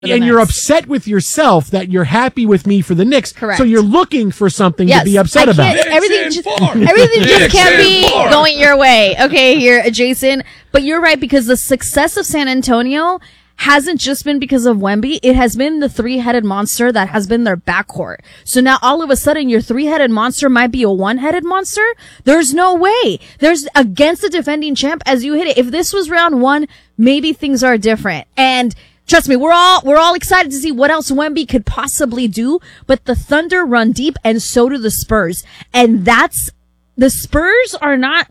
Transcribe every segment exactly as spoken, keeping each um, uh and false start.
And you're upset with yourself that you're happy with me for the Knicks. Correct. So you're looking for something yes, to be upset I about. Everything just, everything just can't be going your way. Okay, here, Jason. But you're right, because the success of San Antonio hasn't just been because of Wemby. It has been the three-headed monster that has been their backcourt. So now all of a sudden your three-headed monster might be a one-headed monster? There's no way. There's against the defending champ as you hit it. If this was round one, maybe things are different. And trust me, we're all, we're all excited to see what else Wemby could possibly do, but the Thunder run deep and so do the Spurs. And that's, the Spurs are not,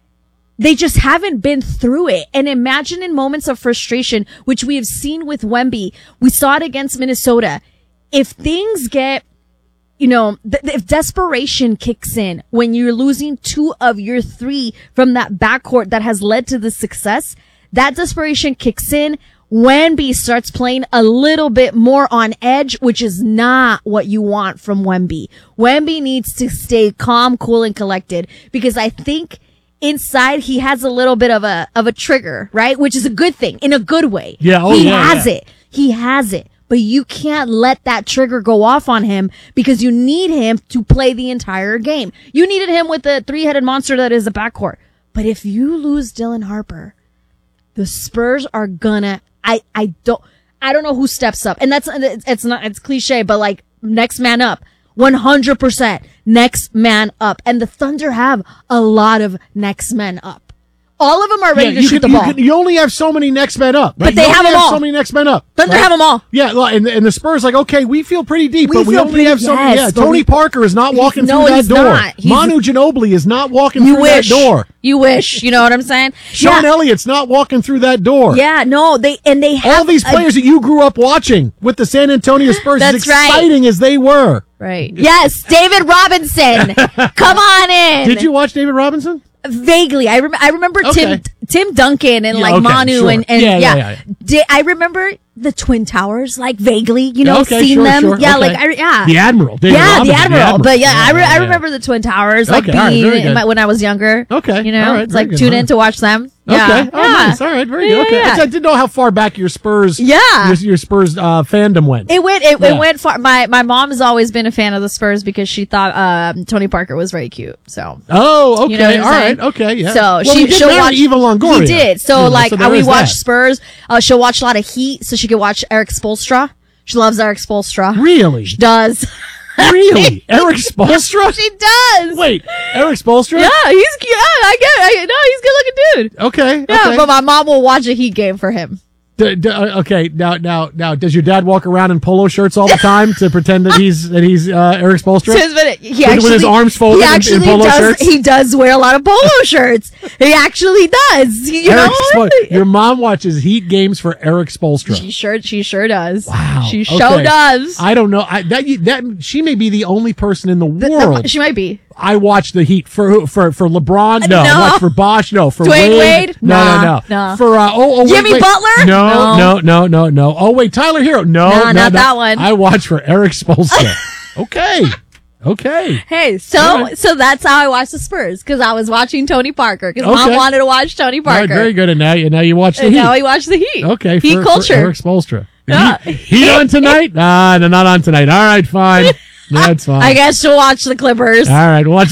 they just haven't been through it. And imagine in moments of frustration, which we have seen with Wemby, we saw it against Minnesota. If things get, you know, th- if desperation kicks in when you're losing two of your three from that backcourt that has led to the success, that desperation kicks in. Wemby starts playing a little bit more on edge, which is not what you want from Wemby. Wemby needs to stay calm, cool, and collected, because I think inside he has a little bit of a of a trigger, right? Which is a good thing, in a good way. Yeah, oh, he yeah, has yeah. it. He has it. But you can't let that trigger go off on him, because you need him to play the entire game. You needed him with the three-headed monster that is the backcourt. But if you lose Dylan Harper, the Spurs are gonna, I, I don't, I don't know who steps up. And that's, it's not, it's cliche, but like, next man up. one hundred percent next man up. And the Thunder have a lot of next men up. All of them are ready yeah, to shoot can, the you ball. Can, you only have so many next men up. Right? But they you have only them all. so many next men up. Thunder right? have them all. Yeah, and, and the Spurs like, okay, we feel pretty deep, We but we feel only pretty- have so many. yes, Yeah, but Tony we- Parker is not walking No, through that he's door. not. He's- Manu Ginobili is not walking You through wish. that door. You wish. You know what I'm saying? Sean yeah. Elliott's not walking through that door. Yeah, no, they, and they have All these a- players that you grew up watching with the San Antonio Spurs, as That's right. exciting as they were. Right. Yes, David Robinson. Come on in. Did you watch David Robinson? Vaguely. I, rem- I remember Okay. Tim Tim Duncan and Yeah, like okay, Manu sure. and, and Yeah, yeah. yeah, yeah. Di- I remember the Twin Towers, like vaguely, you know, Okay, seeing sure, them. sure, Yeah, okay. like, I, yeah. The Admiral. David yeah, Robinson, the Admiral. But yeah, Yeah, I, re- yeah, I yeah. remember the Twin Towers, like Okay, all right, being very in good. my, when I was younger. Okay, You know, all right, it's very like good, tune all in right. to watch them. Yeah. Okay. Oh, yeah. nice. All right. Very Yeah, good. Okay. yeah. I didn't know how far back your Spurs, Yeah. your, your Spurs uh, fandom went. It went. It, Yeah. it went far. My my mom has always been a fan of the Spurs because she thought um, Tony Parker was very cute. So. Oh, okay. You know what I'm All right. saying? Okay. Yeah. So well, she he did she'll marry watch Eva Longoria. He did. So You know, like so uh, there we is watch that. Spurs. Uh, she'll watch a lot of Heat, so she could watch Eric Spoelstra. She loves Eric Spoelstra. Really? She does. Really? Eric Spoelstra? She does. Wait, Eric Spoelstra? Yeah, he's cute. Yeah, I get. I, no, he's a good looking dude. Okay. Yeah, okay. but my mom will watch a Heat game for him. D- d- uh, okay. Now, now, now, does your dad walk around in polo shirts all the time to pretend that he's that he's uh, Eric Spoelstra? Since when it- he With- actually, with his arms folded he in- in actually polo does. shirts? He does wear a lot of polo shirts. He actually does. You Eric know, Spo- your mom watches Heat games for Eric Spoelstra. she sure, she sure does. Wow. she okay. sure does. I don't know. I, that that she may be the only person in the The- the- world. she might be. I watch the Heat for for for LeBron. No, No. I watch for Bosh. No, for Dwayne Wade. Wade? No, Nah, no, no, nah. For uh, oh, oh, wait, Jimmy wait. Butler? No, no, No. no, no, no. Oh wait, Tyler Hero. No, Nah, no, not no. that one. I watch for Eric Spoelstra. Okay, okay. Hey, so All right. so that's how I watched the Spurs, because I was watching Tony Parker, because Okay. mom wanted to watch Tony All right, Parker. very good. And now you now you watch the And Heat. now we watch the Heat. Okay, Heat for, culture. for Eric Spoelstra. Yeah. Heat, Heat on tonight? Ah, they're not on tonight. All right, fine. That's fine. I guess she'll watch the Clippers. All right, watch.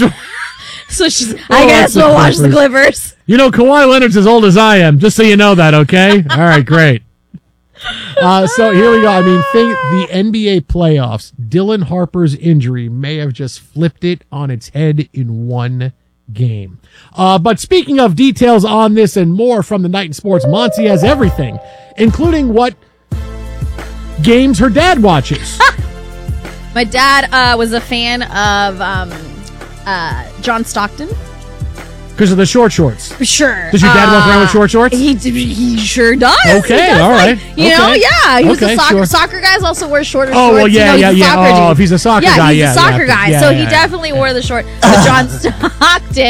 So she's. We'll I guess watch the we'll watch the Clippers. Clippers. You know, Kawhi Leonard's as old as I am, just so you know that, okay? All right, great. Uh, so here we go. I mean, think the N B A playoffs, Dylan Harper's injury may have just flipped it on its head in one game. Uh, but speaking of details on this and more from the Night in Sports, Monty has everything, including what games her dad watches. My dad uh, was a fan of um, uh, John Stockton. Because of the short shorts. For sure. Does your dad walk around with short shorts? He he sure does. Okay, He does, all like, right. you know, Okay. yeah. He was Okay, a soccer sure. soccer guys also wear shorter Oh, shorts. well, yeah, you know, yeah, he's a yeah. soccer Oh, dude. if he's a soccer yeah, guy, he's yeah, a soccer yeah, guy. yeah, so yeah, he yeah. definitely wore the short. But John Stockton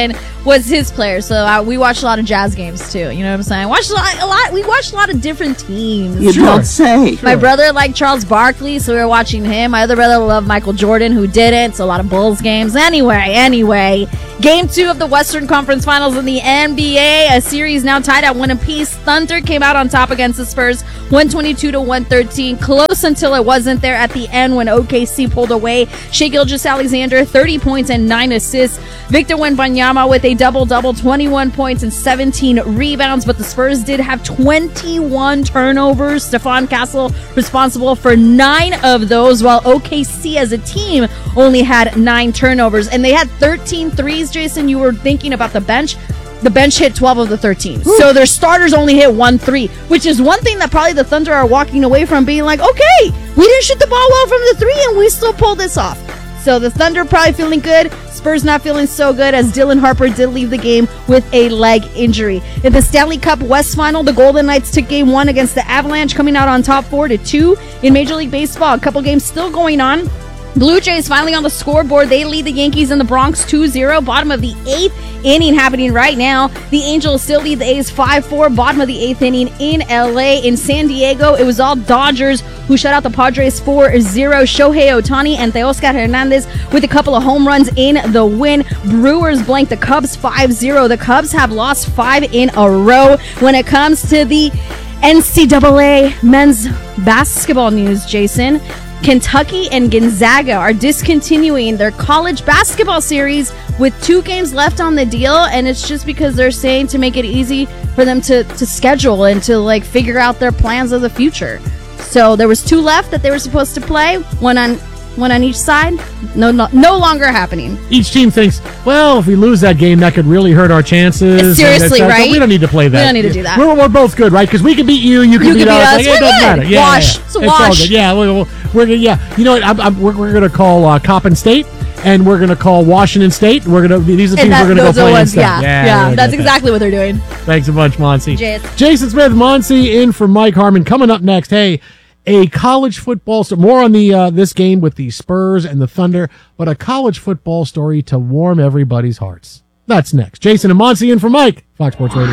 was his player. So uh, we watched a lot of Jazz games too. You know what I'm saying? Watched a lot, a lot. We watched a lot of different teams. You sure. don't say. My brother liked Charles Barkley, so we were watching him. My other brother loved Michael Jordan, who didn't. So a lot of Bulls games. Anyway, anyway, game two of the Western Conference Finals in the N B A. A series now tied at one apiece. Thunder came out on top against the Spurs, one twenty-two to one thirteen. Close until it wasn't there at the end when O K C pulled away. Shai Gilgeous-Alexander, thirty points and nine assists. Victor Wembanyama with a double-double, twenty-one points and seventeen rebounds. But the Spurs did have twenty-one turnovers. Stephon Castle responsible for nine of those, while O K C as a team only had nine turnovers. And they had thirteen threes, Jason. You were thinking about the bench. The bench hit twelve of the thirteen. Ooh. So their starters only hit one three, which is one thing that probably the Thunder are walking away from, being like, okay, we didn't shoot the ball well from the three and we still pulled this off. So the Thunder probably feeling good. Spurs not feeling so good, as Dylan Harper did leave the game with a leg injury. In the Stanley Cup West Final, the Golden Knights took game one against the Avalanche, coming out on top four to two. In Major League Baseball, a couple games still going on. Blue Jays finally on the scoreboard. They lead the Yankees in the Bronx two zero. Bottom of the eighth inning happening right now. The Angels still lead the A's five four. Bottom of the eighth inning in L A. In San Diego, it was all Dodgers who shut out the Padres four zero. Shohei Ohtani and Teoscar Hernandez with a couple of home runs in the win. Brewers blanked the Cubs five zero. The Cubs have lost five in a row. When it comes to the N C double A men's basketball news, Jason, Kentucky and Gonzaga are discontinuing their college basketball series with two games left on the deal, and it's just because they're saying to make it easy for them to, to schedule and to like figure out their plans of the future. So there was two left that they were supposed to play, one on one on each side. No, no, no longer happening. Each team thinks, well, if we lose that game, that could really hurt our chances. Seriously, and right? We don't need to play that. We don't need to do that. We're, we're both good, right? Because we can beat you, you can you beat, can beat us. us. Like, We're it doesn't good. matter. Yeah, wash. yeah, yeah. It's a it's wash. all good. Yeah, we're, we're gonna. Yeah, you know what? I'm, I'm, we're we're gonna call uh, Coppin State, and we're gonna call Washington State. We're gonna. These are the teams that, we're gonna go play ones, instead. Yeah, yeah, yeah that's exactly that. What they're doing. Thanks a bunch, Monsi. Jason. Jason Smith, Monsi, in for Mike Harmon. Coming up next, hey. A college football story, more on the uh, this game with the Spurs and the Thunder, but a college football story to warm everybody's hearts. That's next. Jason and Monsi in for Mike, Fox Sports Radio.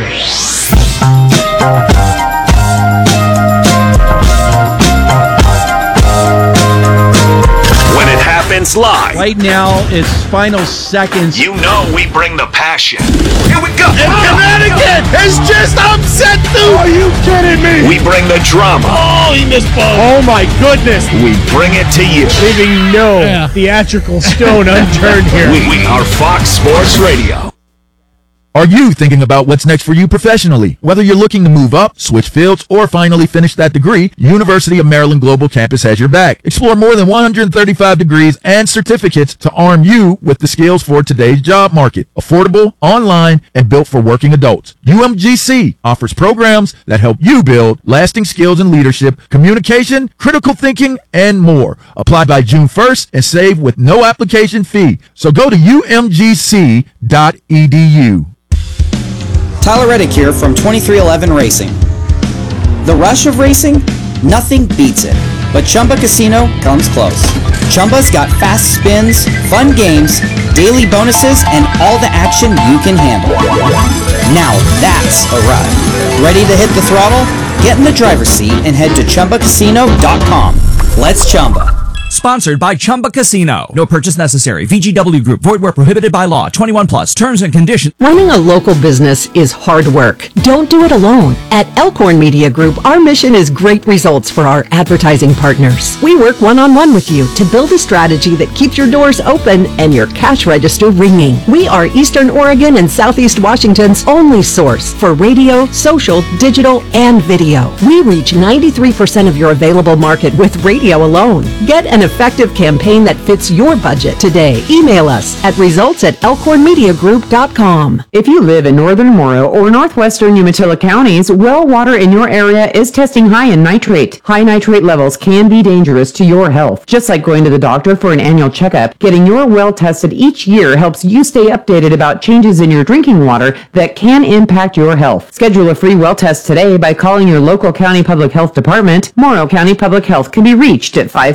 When it happens live. Right now, it's final seconds. You know we bring the passion. Here we go. And Connecticut is just upset, dude. Are you kidding me? We bring the drama. Oh, he missed both. Oh, my goodness. We bring it to you. Leaving no yeah. theatrical stone unturned here. We, we are Fox Sports Radio. Are you thinking about what's next for you professionally? Whether you're looking to move up, switch fields, or finally finish that degree, University of Maryland Global Campus has your back. Explore more than one hundred thirty-five degrees and certificates to arm you with the skills for today's job market. Affordable, online, and built for working adults. U M G C offers programs that help you build lasting skills in leadership, communication, critical thinking, and more. Apply by June first and save with no application fee. So go to U M G C dot E D U. Tyler Reddick here from twenty-three eleven Racing. The rush of racing? Nothing beats it, but Chumba Casino comes close. Chumba's got fast spins, fun games, daily bonuses, and all the action you can handle. Now that's a ride. Ready to hit the throttle? Get in the driver's seat and head to Chumba Casino dot com. Let's Chumba. Sponsored by Chumba Casino. No purchase necessary. V G W Group. Void where prohibited by law. twenty-one plus. Terms and conditions. Running a local business is hard work. Don't do it alone. At Elkhorn Media Group, our mission is great results for our advertising partners. We work one-on-one with you to build a strategy that keeps your doors open and your cash register ringing. We are Eastern Oregon and Southeast Washington's only source for radio, social, digital, and video. We reach ninety-three percent of your available market with radio alone. Get an effective campaign that fits your budget today. Email us at results at elkhorn media group dot com. If you live in northern Morrow or northwestern Umatilla counties, well water in your area is testing high in nitrate. High nitrate levels can be dangerous to your health. Just like going to the doctor for an annual checkup, getting your well tested each year helps you stay updated about changes in your drinking water that can impact your health. Schedule a free well test today by calling your local county public health department. Morrow County Public Health can be reached at five four one,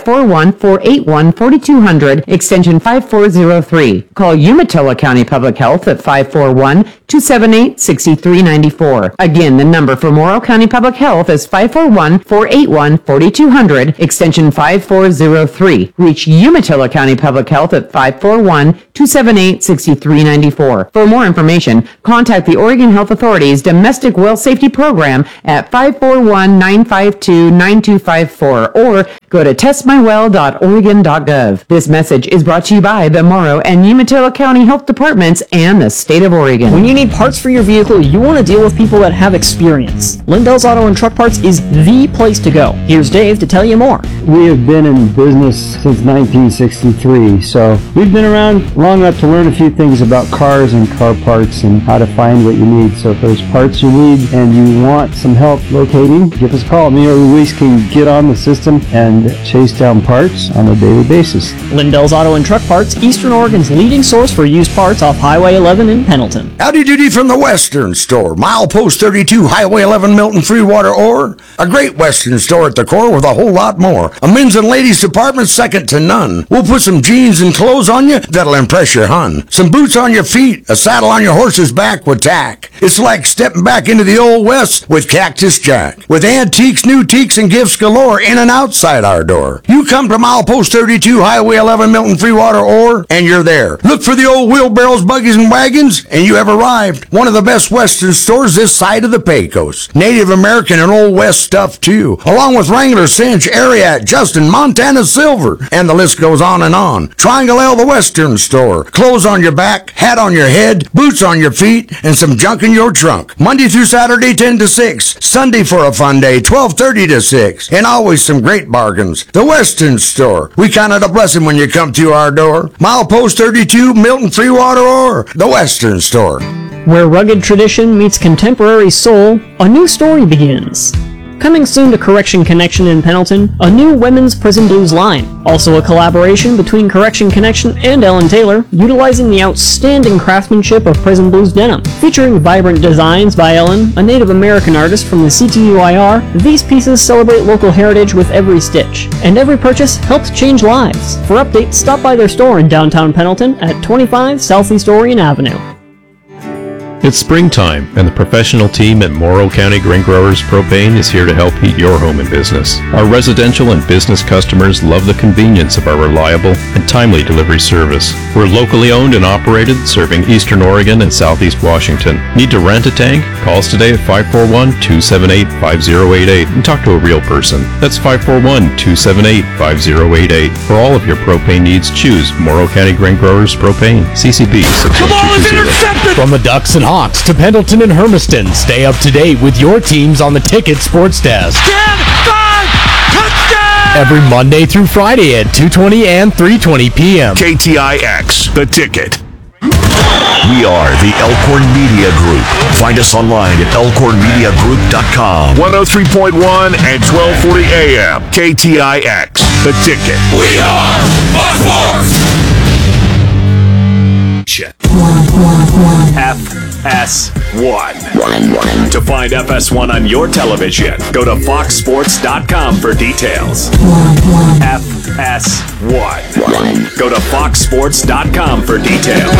one, four eight one, four two zero zero, extension five four zero three. Call Umatilla County Public Health at five four one, two seven eight, six three nine four. Again, the number for Morrow County Public Health is five four one, four eight one, four two zero zero, extension five four zero three. Reach Umatilla County Public Health at five four one, two seven eight, six three nine four. For more information, contact the Oregon Health Authority's Domestic Well Safety Program at five four one, nine five two, nine two five four or go to test my well dot oregon dot gov. This message is brought to you by the Morrow and Umatilla County Health Departments and the state of Oregon. When you need parts for your vehicle, you want to deal with people that have experience. Lindell's Auto and Truck Parts is the place to go. Here's Dave to tell you more. We have been in business since nineteen sixty-three, so we've been around long enough to learn a few things about cars and car parts and how to find what you need. So if there's parts you need and you want some help locating, give us a call. Me or Luis can get on the system and chase down parts on a daily basis. Lindell's Auto and Truck Parts, Eastern Oregon's leading source for used parts off Highway eleven in Pendleton. Howdy doody from the Western Store. Milepost thirty-two, Highway eleven, Milton, Freewater, Ore. A great Western store at the core with a whole lot more. A men's and ladies department second to none. We'll put some jeans and clothes on you that'll impress your hun. Some boots on your feet, a saddle on your horse's back with tack. It's like stepping back into the old West with Cactus Jack. With antiques, new teaks, and gifts galore in and outside our door. You come to Milepost thirty-two, Highway eleven, Milton, Freewater, Ore, and you're there. Look for the old wheelbarrows, buggies, and wagons, and you have arrived. One of the best Western stores this side of the Pecos. Native American and Old West stuff, too. Along with Wrangler, Cinch, Ariat, Justin, Montana Silver, and the list goes on and on. Triangle L, the Western Store. Clothes on your back, hat on your head, boots on your feet, and some junk in your trunk. Monday through Saturday, ten to six. Sunday for a fun day, twelve thirty to six. And always some great bargains. The Western Store. We count it a blessing when you come to our door. Milepost thirty-two, Milton, Freewater, or the Western Store. Where rugged tradition meets contemporary soul, a new story begins. Coming soon to Correction Connection in Pendleton, a new women's prison blues line. Also a collaboration between Correction Connection and Ellen Taylor, utilizing the outstanding craftsmanship of prison blues denim. Featuring vibrant designs by Ellen, a Native American artist from the C T U I R, these pieces celebrate local heritage with every stitch. And every purchase helps change lives. For updates, stop by their store in downtown Pendleton at twenty-five Southeast Orion Avenue. It's springtime, and the professional team at Morrow County Grain Growers Propane is here to help heat your home and business. Our residential and business customers love the convenience of our reliable and timely delivery service. We're locally owned and operated, serving Eastern Oregon and Southeast Washington. Need to rent a tank? Call us today at five four one, two seven eight, five zero eight eight and talk to a real person. That's five four one, two seven eight, five zero eight eight. For all of your propane needs, choose Morrow County Grain Growers Propane. C C B six one two two zero. From the Ducks and Hawks to Pendleton and Hermiston, stay up to date with your teams on the Ticket Sports Desk. ten, five, touchdown! Every Monday through Friday at two twenty and three twenty p.m. K T I X, The Ticket. We are the Elkhorn Media Group. Find us online at elkhorn media group dot com. one oh three point one and twelve forty A M. K T I X, The Ticket. We are Fox Sports! F S one. To find F S one on your television, go to fox sports dot com for details. F S one. Go to fox sports dot com for details.